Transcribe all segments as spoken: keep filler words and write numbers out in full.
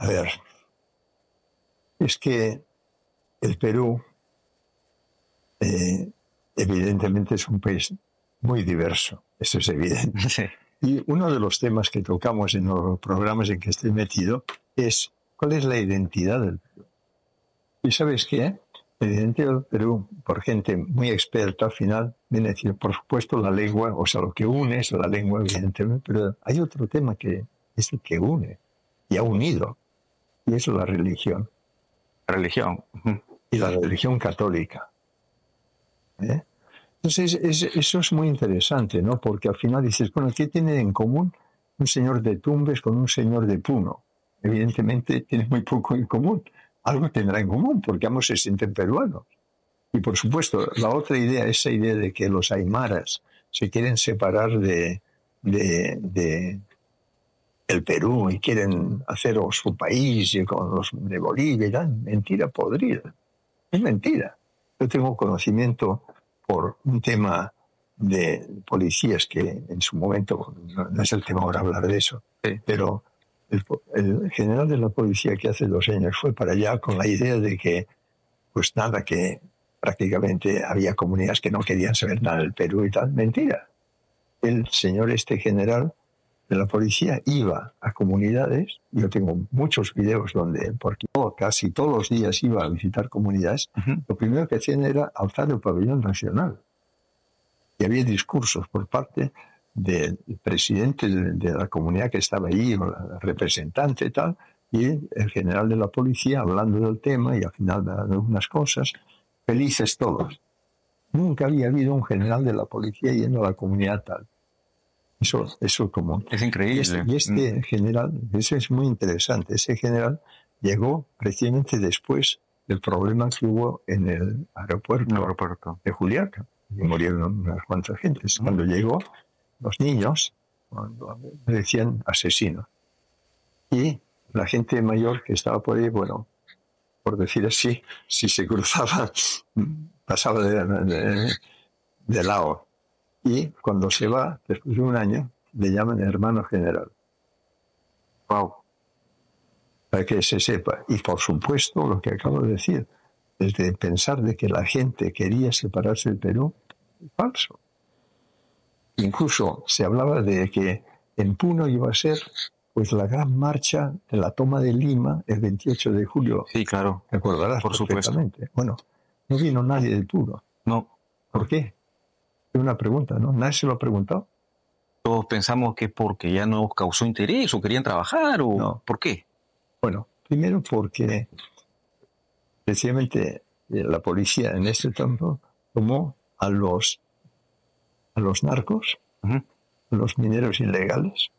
ver, es que el Perú eh, evidentemente es un país muy diverso, eso es evidente. Sí. Y uno de los temas que tocamos en los programas en que estoy metido es cuál es la identidad del Perú. ¿Y sabes qué? La identidad del Perú, por gente muy experta, al final viene a decir, por supuesto, la lengua, o sea, lo que une es la lengua, evidentemente, pero hay otro tema que es el que une y ha unido, y es la religión. Religión. Uh-huh. Y la religión católica. ¿Eh? Entonces, es, eso es muy interesante, ¿no? Porque al final dices, bueno, ¿qué tiene en común un señor de Tumbes con un señor de Puno? Evidentemente tiene muy poco en común. Algo tendrá en común, porque ambos se sienten peruanos. Y por supuesto, la otra idea, esa idea de que los aymaras se quieren separar de, de, de el Perú y quieren hacer su país y con los de Bolivia y tal, mentira podrida. Es mentira. Yo tengo conocimiento por un tema de policías que en su momento, no, no es el tema ahora hablar de eso, sí. pero el, el general de la policía que hace dos años fue para allá con la idea de que, pues nada, que prácticamente había comunidades que no querían saber nada del Perú y tal. Mentira. El señor este general de la policía iba a comunidades, yo tengo muchos videos donde, porque yo casi todos los días iba a visitar comunidades, uh-huh. Lo primero que hacían era alzar el pabellón nacional. Y había discursos por parte del presidente de, de la comunidad que estaba allí, o la representante y tal, y el general de la policía hablando del tema y al final de algunas cosas, felices todos. Nunca había habido un general de la policía yendo a la comunidad tal. Eso, eso es común. Es increíble. Y este, y este mm. general, eso es muy interesante, ese general llegó precisamente después del problema que hubo en el aeropuerto, el aeropuerto. de Juliaca, y murieron unas cuantas gentes. Mm. Cuando llegó, los niños le decían asesinos. Y la gente mayor que estaba por ahí, bueno, por decir así, si se cruzaba, pasaba de, de, de lado. Y cuando se va, después de un año, le llaman hermano general. Wow. Para que se sepa. Y por supuesto, lo que acabo de decir, desde pensar de que la gente quería separarse del Perú, es falso. Incluso se hablaba de que en Puno iba a ser pues la gran marcha de la toma de Lima el veintiocho de julio. Sí, claro. ¿Te acordarás? Por perfectamente. Supuesto. Bueno, no vino nadie de Puno. No. ¿Por qué? Es una pregunta, ¿no? ¿Nadie se lo ha preguntado? Todos pensamos que porque ya no causó interés o querían trabajar o... No. ¿Por qué? Bueno, primero porque precisamente la policía en ese tiempo tomó a los, a los narcos, uh-huh. a los mineros ilegales,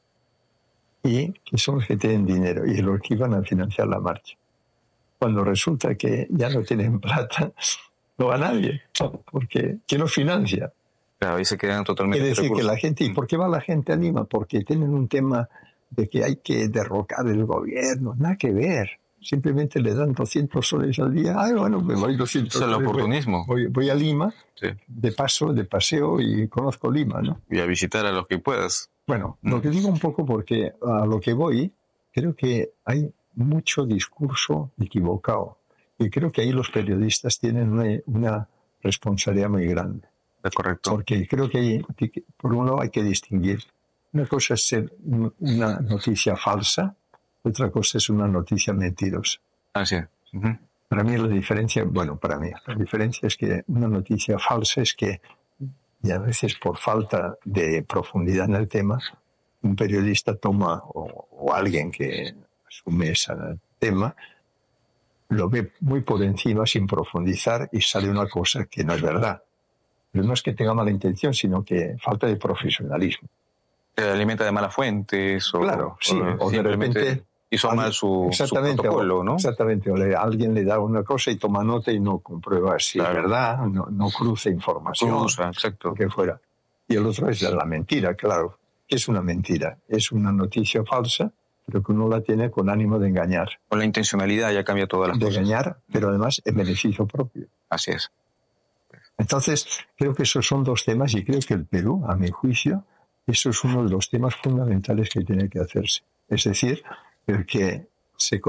y que son los que tienen dinero y los que iban a financiar la marcha. Cuando resulta que ya no tienen plata, no va nadie, porque ¿quién los financia? Claro, ahí se quedan totalmente... Quiere decir que la gente... ¿Y por qué va la gente a Lima? Porque tienen un tema de que hay que derrocar el gobierno. Nada que ver. Simplemente le dan doscientos soles al día. Ay, bueno, me voy doscientos soles. Es el oportunismo. Voy, voy a Lima, sí. de paso, de paseo, y conozco Lima, ¿no? Y a visitar a los que puedas. Bueno, mm. lo que digo un poco porque a lo que voy, creo que hay mucho discurso equivocado. Y creo que ahí los periodistas tienen una, una responsabilidad muy grande. Es correcto. Porque creo que hay, por un lado hay que distinguir. Una cosa es ser una noticia falsa, otra cosa es una noticia mentirosa. Así es. Uh-huh. Para mí la diferencia, bueno, para mí, la diferencia es que una noticia falsa es que, y a veces por falta de profundidad en el tema, un periodista toma, o, o alguien que asume ese tema, lo ve muy por encima sin profundizar y sale una cosa que no es verdad. Pero no es que tenga mala intención, sino que falta de profesionalismo. Se alimenta de malas fuentes. O, claro, sí. O, o de repente hizo alguien, mal su, exactamente, su protocolo, ¿no? Exactamente. O le, alguien le da una cosa y toma nota y no comprueba si claro. es verdad, no, no cruza información. Cruza, exacto. Lo que fuera. Y el otro es la mentira, claro. ¿Qué es una mentira? Es una noticia falsa, pero que uno la tiene con ánimo de engañar. Con la intencionalidad ya cambia todas las de cosas. De engañar, pero además en beneficio propio. Así es. Entonces, creo que esos son dos temas y creo que el Perú, a mi juicio, eso es uno de los temas fundamentales que tiene que hacerse. Es decir, el que se